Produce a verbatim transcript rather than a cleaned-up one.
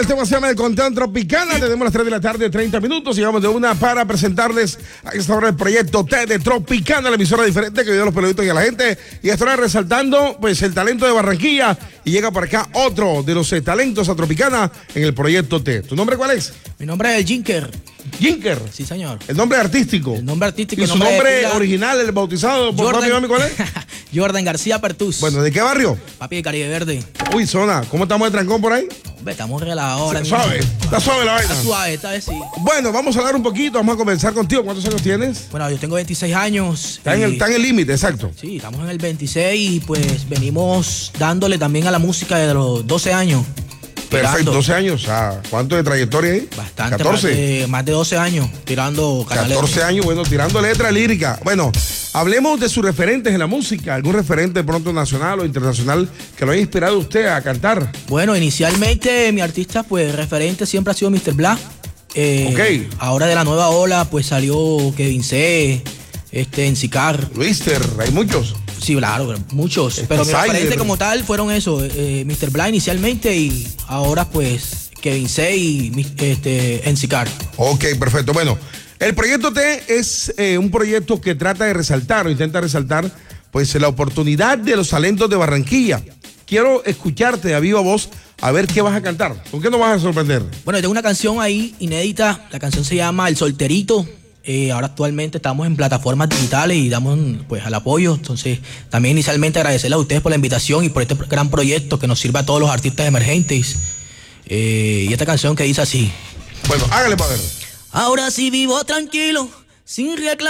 Este se llama El Conteo Tropicana. Tenemos las tres de la tarde, treinta minutos. Y vamos de una para presentarles a esta hora el proyecto T de Tropicana, la emisora diferente que ayuda a los periodistas y a la gente. Y esta hora resaltando pues el talento de Barranquilla. Y llega por acá otro de los eh, talentos a Tropicana en el proyecto T. ¿Tu nombre cuál es? Mi nombre es Jinker. Jinker. Sí, señor. El nombre artístico. El nombre artístico. ¿Y el su nombre, nombre de original, el bautizado? ¿Por Jordan, papi, cuál es? Jordan García Pertús. Bueno, ¿de qué barrio? Papi de Caribe Verde. Uy, zona. ¿Cómo estamos de trancón por ahí? Hombre, estamos relajados ahora. Suave. Está suave la vaina. Está suave, esta vez sí. Bueno, vamos a hablar un poquito. Vamos a comenzar contigo. ¿Cuántos años tienes? Bueno, yo tengo veintiséis años. Está en el está en el límite, exacto. Sí, estamos en el veintiséis y pues venimos dándole también a la música desde los doce años. Perfecto, tirando. doce años. Ah, ¿cuánto de trayectoria ahí? Bastante. catorce. Más de, más de doce años tirando canales. catorce años, bueno, tirando letra lírica. Bueno, hablemos de sus referentes en la música. ¿Algún referente de pronto nacional o internacional que lo haya inspirado a usted a cantar? Bueno, inicialmente mi artista, pues, referente siempre ha sido mister Black. Eh, Ok. Ahora de la nueva ola, pues salió Kevin C, este, Enzicar. Luister, hay muchos. Sí, claro, muchos. Está Pero mi Sider. referente como tal fueron eso, eh, mister Black inicialmente y ahora, pues, Kevin C y mi- este, Enzicar. Ok, perfecto. Bueno, el proyecto T es eh, un proyecto que trata de resaltar o intenta resaltar pues la oportunidad de los talentos de Barranquilla. Quiero escucharte a viva voz a ver qué vas a cantar. ¿Con qué nos vas a sorprender? Bueno, yo tengo una canción ahí inédita. La canción se llama El Solterito. Eh, ahora actualmente estamos en plataformas digitales y damos pues al apoyo. Entonces, también inicialmente agradecerles a ustedes por la invitación y por este gran proyecto que nos sirve a todos los artistas emergentes. Eh, y esta canción que dice así. Bueno, hágale para ver. Ahora sí vivo tranquilo, sin reclamar.